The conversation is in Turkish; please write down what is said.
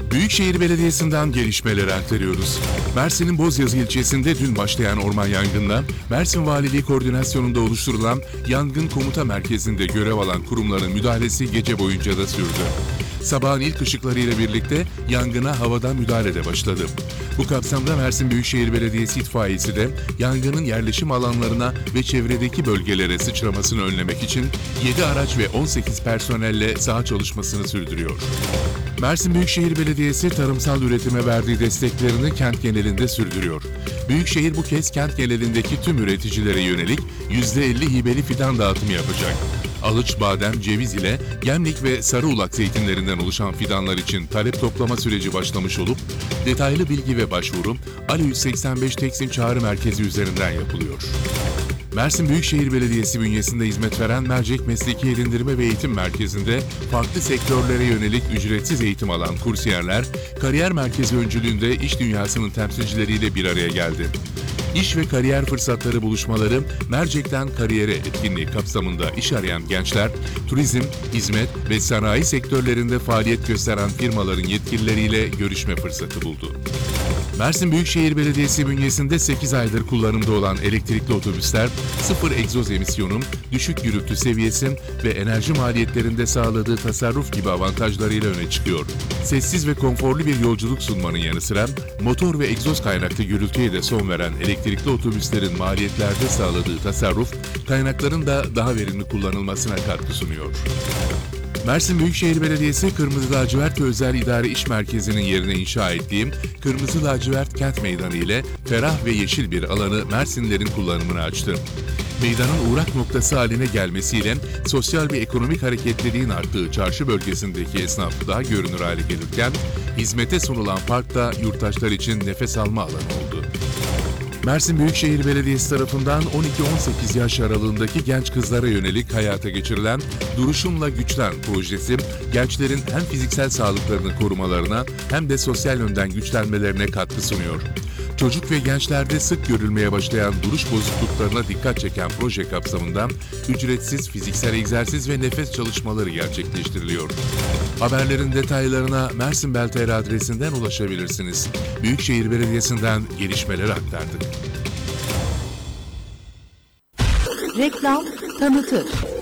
Büyükşehir Belediyesi'nden gelişmeleri aktarıyoruz. Mersin'in Bozyazı ilçesinde dün başlayan orman yangınına Mersin Valiliği koordinasyonunda oluşturulan Yangın Komuta Merkezi'nde görev alan kurumların müdahalesi gece boyunca da sürdü. Sabahın ilk ışıklarıyla birlikte yangına havadan müdahale de başladı. Bu kapsamda Mersin Büyükşehir Belediyesi itfaiyesi de yangının yerleşim alanlarına ve çevredeki bölgelere sıçramasını önlemek için 7 araç ve 18 personelle saha çalışmasını sürdürüyor. Mersin Büyükşehir Belediyesi tarımsal üretime verdiği desteklerini kent genelinde sürdürüyor. Büyükşehir bu kez kent genelindeki tüm üreticilere yönelik %50 hibeli fidan dağıtımı yapacak. Alıç, badem, ceviz ile Gemlik ve Sarıulak zeytinlerinden oluşan fidanlar için talep toplama süreci başlamış olup, detaylı bilgi ve başvuru Ali 185 Teksim Çağrı Merkezi üzerinden yapılıyor. Mersin Büyükşehir Belediyesi bünyesinde hizmet veren Mercek Mesleki Edindirme ve Eğitim Merkezi'nde farklı sektörlere yönelik ücretsiz eğitim alan kursiyerler, kariyer merkezi öncülüğünde iş dünyasının temsilcileriyle bir araya geldi. İş ve kariyer fırsatları buluşmaları, Mercek'ten Kariyere etkinliği kapsamında iş arayan gençler, turizm, hizmet ve sanayi sektörlerinde faaliyet gösteren firmaların yetkilileriyle görüşme fırsatı buldu. Mersin Büyükşehir Belediyesi bünyesinde 8 aydır kullanımda olan elektrikli otobüsler, sıfır egzoz emisyonu, düşük gürültü seviyesi ve enerji maliyetlerinde sağladığı tasarruf gibi avantajlarıyla öne çıkıyor. Sessiz ve konforlu bir yolculuk sunmanın yanı sıra, motor ve egzoz kaynaklı gürültüye de son veren elektrikli otobüslerin maliyetlerde sağladığı tasarruf, kaynakların da daha verimli kullanılmasına katkı sunuyor. Mersin Büyükşehir Belediyesi Kırmızı Lacivert ve Özel İdare İş Merkezi'nin yerine inşa ettiği Kırmızı Lacivert Kent Meydanı ile ferah ve yeşil bir alanı Mersinlilerin kullanımına açtı. Meydanın uğrak noktası haline gelmesiyle sosyal ve ekonomik hareketliliğin arttığı çarşı bölgesindeki esnaf daha görünür hale gelirken, hizmete sunulan park da yurttaşlar için nefes alma alanı oldu. Mersin Büyükşehir Belediyesi tarafından 12-18 yaş aralığındaki genç kızlara yönelik hayata geçirilen Duruşumla Güçlen projesi, gençlerin hem fiziksel sağlıklarını korumalarına hem de sosyal yönden güçlenmelerine katkı sunuyor. Çocuk ve gençlerde sık görülmeye başlayan duruş bozukluklarına dikkat çeken proje kapsamında ücretsiz fiziksel egzersiz ve nefes çalışmaları gerçekleştiriliyor. Haberlerin detaylarına Mersin Bel.tr adresinden ulaşabilirsiniz. Büyükşehir Belediyesi'nden gelişmeleri aktardık. Reklam tanıtır.